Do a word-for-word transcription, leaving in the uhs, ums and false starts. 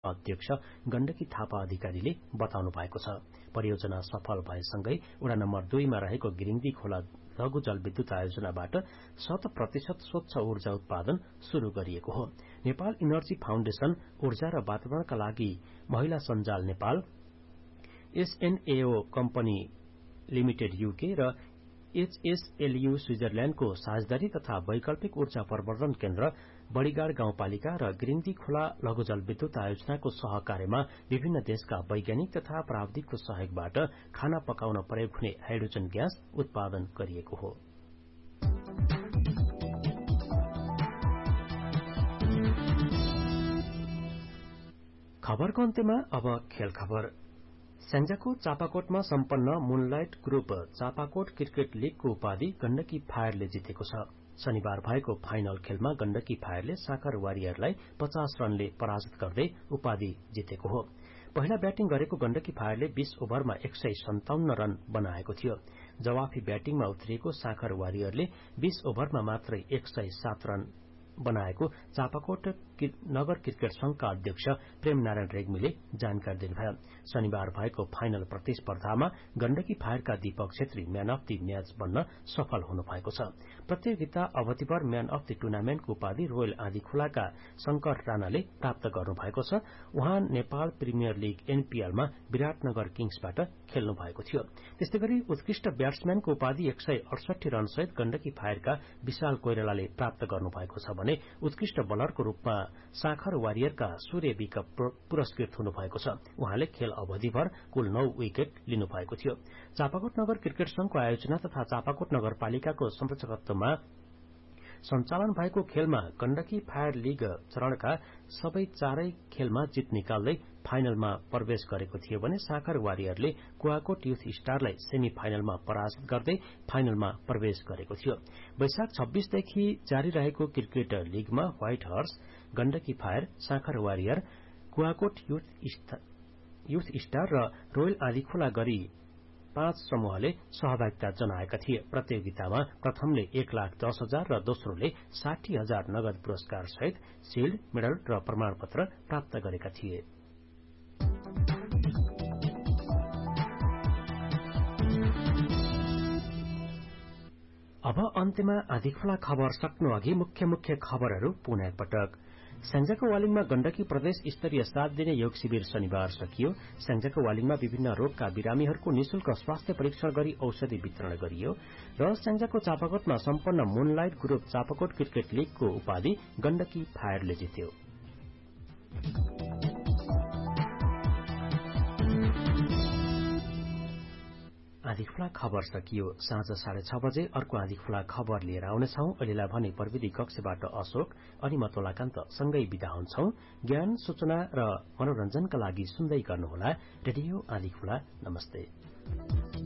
अध्यक्ष गण्डकी थापा अधिकारीले बताउनु भएको छ। परियोजना सफल भएसँगै वडा नम्बर दुईमा रहेको गिरिङदी खोला लघु जलविद्युत आयोजनाबाट शत प्रतिशत स्वच्छ ऊर्जा उत्पादन शुरू गरिएको हो। नेपाल इनर्जी फाउन्डेशन, ऊर्जा र वातावरणका लागि महिला सञ्जाल नेपाल, एसएनएओ कम्पनी लिमिटेड यूके र एचएसएलयू स्विजरल्याण्डको साझेदारी तथा वैकल्पिक ऊर्जा प्रवर्धन केन्द्र बड़ीगाड़ गाउँपालिका र गिरिङदी खोला लघु जलविद्युत आयोजनाको सहकार्यमा विभिन्न देशका वैज्ञानिक तथा प्राविधिकको सहयोगबाट खाना पकाउन प्रयोग हुने हाइड्रोजन ग्यास उत्पादन गरिएको हो। खबरको अन्त्यमा अब खेल खबर। स्याङ्जाको चापाकोटमा सम्पन्न मुनलाइट ग्रुप चापाकोट क्रिकेट लीगको उपाधि गण्डकी फायरले जितेको छ। शनिबार भएको फाइनल खेलमा गण्डकी फायरले साखर वारियरलाई पचास रनले पराजित गर्दै उपाधि जितेको हो। पहिला ब्याटिङ गरेको गण्डकी फायरले बीस ओभरमा एक सय सन्ताउन्न रन बनाएको थियो। जवाफी ब्याटिङमा उत्रिएको साखर वारियरले बीस ओभरमा मात्रै एक सय सात रन बनाएको चापाकोट नगर क्रिकेट संघका अध्यक्ष प्रेमनारायण रेग्मीले जानकारी दिनुभयो। शनिबार भएको फाइनल प्रतिस्पर्धामा Gandaki फायरका Deepak Chhetri man of the match बन्न सफल हुनुभएको छ। प्रतियोगिता अवधिभर म्यान अफ द टुर्नामेन्टको उपाधि रोयल आँधीखोलाका शंकर राणाले प्राप्त गर्नुभएको छ। उहाँ नेपाल प्रिमियर लीग एनपीएलमा विराटनगर किङ्सबाट खेल्नु भएको थियो। त्यस्तै गरी उत्कृष्ट ब्याट्सम्यानको उपाधि एक सय अडसठी रनसहित गण्डकी फायरका विशाल कोइरालाले प्राप्त गर्नुभएको छ भने उत्कृष्ट बलरको रूपमा साखर वारियरका सूर्य विक पुरस्कृत हुनुभएको छ। उहाँले खेल अवधिभर कुल नौ विकेट लिनुभएको थियो। चापाकोट नगर क्रिकेट संघको आयोजना तथा चापाकोट नगरपालिकाको संरक्षकत्वमा सञ्चालन भएको खेलमा गण्डकी फायर लीग चरणका सबै चारै खेलमा जित निकाल्दै फाइनलमा प्रवेश गरेको थियो भने साखर वारियरले कुवाकोट युथ स्टारलाई सेमी फाइनलमा पराजित गर्दै फाइनलमा प्रवेश गरेको थियो। वैशाख छब्बीसदेखि जारी रहेको cricket लीगमा white horse, Gandaki fire, साखर वारियर, कुवाकोट युथ स्टार र रोयल आँधीखोला गरी पाँच समूहले सहभागिता जनाएका थिए। प्रतियोगितामा प्रथमले एक लाख दस हजार र दोस्रोले साठी हजार नगद पुरस्कार सहित शिल्ड, मेडल र प्रमाणपत्र प्राप्त गरेका थिए। अब अन्त्यमा आँधीखोला खबर सक्नु अघि मुख्य मुख्य खबरहरू पुनः एकपटक। स्याङ्जाको वालिङमा गण्डकी प्रदेश स्तरीय सात दिने योग शिविर शनिबार सकियो। स्याङ्जाको वालिङमा विभिन्न रोगका बिरामीहरूको निशुल्क स्वास्थ्य परीक्षण गरी औषधि वितरण गरियो र स्याङ्जाको चापाकोटमा सम्पन्न मुनलाइट ग्रुप चापाकोट क्रिकेट लीगको उपाधि गण्डकी फायरले जित्यो। आँधीखोला खबर सकियो। साँझ साढे छ बजे अर्को आँधीखोला खबर लिएर आउनेछौ। अहिलेलाई भने प्रविधि कक्षबाट अशोक अनि म तोलाकान्त सँगै बिदा हुन्छौ। ज्ञान, सूचना र मनोरञ्जनका लागि सुन्दै गर्नुहोला रेडियो आँधीखोला। नमस्ते।